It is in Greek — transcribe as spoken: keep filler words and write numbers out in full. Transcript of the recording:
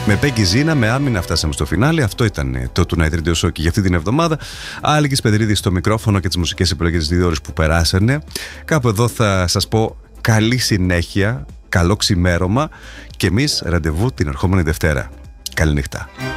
Με Peggy Zina, με άμυνα φτάσαμε στο φινάλε. Αυτό ήταν το Tonight Radio Show και για αυτή την εβδομάδα. Άλκης Πετρίδης στο μικρόφωνο και τις μουσικές επιλογές της δύο ώρες που περάσανε. Κάπου εδώ θα σας πω καλή συνέχεια, καλό ξημέρωμα και εμείς ραντεβού την ερχόμενη Δευτέρα. Καληνύχτα.